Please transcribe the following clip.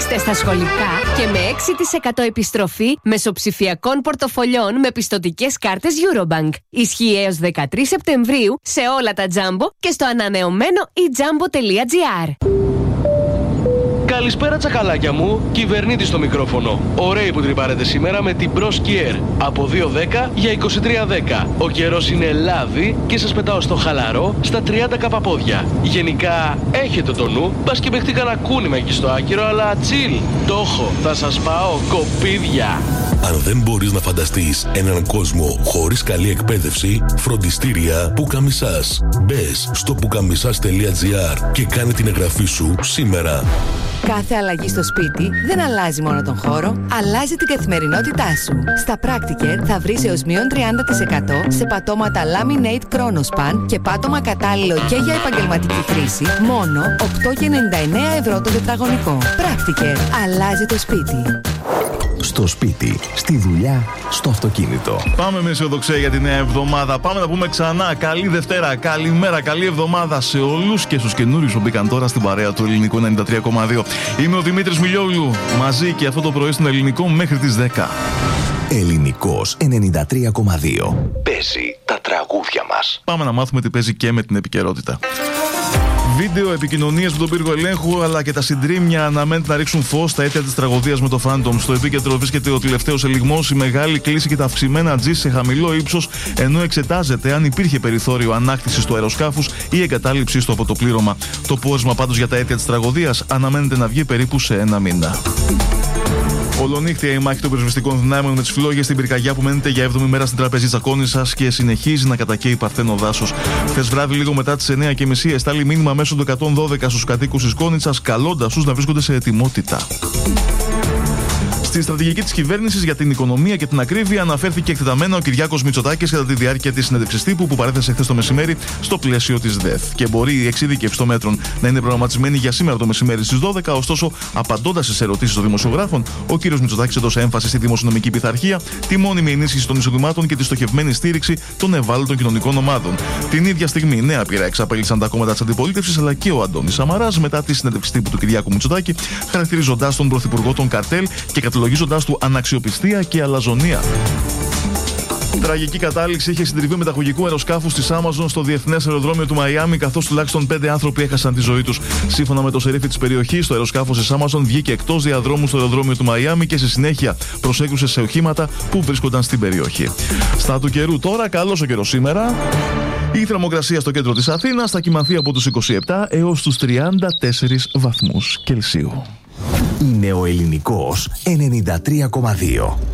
Παίξτε στα σχολικά και με 6% επιστροφή μεσοψηφιακών πορτοφολιών με πιστωτικές κάρτες Eurobank. Ισχύει έως 13 Σεπτεμβρίου σε όλα τα Jumbo και στο ανανεωμένο ejumbo.gr. Καλησπέρα τσακαλάκια μου, κυβερνήτη στο μικρόφωνο. Ωραίοι που τρυπάρετε σήμερα με την Bros Kier. Από 2,10 για 23,10. Ο καιρός είναι λάδι και σας πετάω στο χαλαρό στα 30 καπαπόδια. Γενικά έχετε το νου, πας και παιχτεί κανένα κούνημα εκεί στο άκυρο, αλλά chill. Το έχω, θα σας πάω κοπίδια. Αν δεν μπορείς να φανταστείς έναν κόσμο χωρίς καλή εκπαίδευση, φροντιστήρια Πουκαμισάς. Μπες στο pukamisas.gr και κάνε την εγγραφή σου σήμερα. Κάθε αλλαγή στο σπίτι δεν αλλάζει μόνο τον χώρο, αλλάζει την καθημερινότητά σου. Στα Practiker θα βρεις έως μείον 30% σε πατώματα Laminate Chronospan και πάτωμα κατάλληλο και για επαγγελματική χρήση, μόνο 8,99€ το τετραγωνικό. Practiker. Αλλάζει το σπίτι. Στο σπίτι, στη δουλειά, στο αυτοκίνητο. Πάμε με αισιοδοξία για τη νέα εβδομάδα. Πάμε να πούμε ξανά καλή Δευτέρα, καλημέρα, καλή εβδομάδα σε όλους και στους καινούριους που μπήκαν τώρα στην παρέα του Ελληνικού 93,2. Είμαι ο Δημήτρης Μιλιόγλου, μαζί και αυτό το πρωί στον Ελληνικό μέχρι τις 10. Ελληνικός 93,2. Παίζει τα τραγούδια μας. Πάμε να μάθουμε τι παίζει και με την επικαιρότητα. Βίντεο, επικοινωνίες με τον πύργο ελέγχου αλλά και τα συντρίμμια αναμένεται να ρίξουν φως στα αίτια της τραγωδίας με το Phantom. Στο επίκεντρο βρίσκεται ο τελευταίος ελιγμός, η μεγάλη κλίση και τα αυξημένα G σε χαμηλό ύψος, ενώ εξετάζεται αν υπήρχε περιθώριο ανάκτησης του αεροσκάφους ή εγκατάλειψης του από το πλήρωμα. Το πόρισμα πάντως για τα αίτια της τραγωδίας αναμένεται να βγει περίπου σε ένα μήνα. Ολονύχτια η μάχη των πυροσβεστικών δυνάμεων με τις φλόγες στην πυρκαγιά που μένεται για 7η μέρα στην τραπεζίτσα Κόνισσας και συνεχίζει να κατακαίει παρθένο δάσος. Χθες βράδυ, λίγο μετά τις 9:30, εστάλει μήνυμα μέσω του 112 στους κατοίκους της Κόνισσας, καλώντας τους να βρίσκονται σε ετοιμότητα. Στη στρατηγική της κυβέρνησης για την οικονομία και την ακρίβεια αναφέρθηκε εκτεταμένα ο Κυριάκος Μητσοτάκης κατά τη διάρκεια της συνέντευξης τύπου που παρέθεσε χθες το μεσημέρι στο πλαίσιο της ΔΕΘ. Και μπορεί η εξειδίκευση των μέτρων να είναι προγραμματισμένη για σήμερα το μεσημέρι στις 12, ωστόσο, απαντώντας στις ερωτήσεις των δημοσιογράφων, ο κ. Μητσοτάκης έδωσε έμφαση στη δημοσιονομική πειθαρχία, τη μόνιμη ενίσχυση των εισοδημάτων και τη στοχευμένη στήριξη των ευάλωτων κοινωνικών ομάδων. Την ίδια στιγμή, νέα πειρά εξαπέλυσαν τα κόμματα της αντιπολίτευσης αλλά και ο Αντώνης Σαμαράς μετά τη συνέντευξη τύπου του Κυριάκου Μητσοτάκη, χαρακτηρίζοντας τον πρωθυπουργό των καρτέλ και καταλογίζοντας του αναξιοπιστία και αλαζονία. Τραγική κατάληξη είχε συντριβεί μεταχογικού αεροσκάφου της Amazon στο διεθνές αεροδρόμιο του Μαϊάμι, καθώς τουλάχιστον 5 άνθρωποι έχασαν τη ζωή τους. Σύμφωνα με το σερίφι της περιοχής, το αεροσκάφος της Amazon βγήκε εκτός διαδρόμου στο αεροδρόμιο του Μαϊάμι και στη συνέχεια προσέκρουσε σε οχήματα που βρίσκονταν στην περιοχή. Στα του καιρού τώρα, καλός ο καιρός σήμερα. Η θερμοκρασία στο κέντρο της Αθήνας θα κυμανθεί από τους 27 έως τους 34 βαθμούς Κελσίου. Είναι ο Ελληνικός 93,2.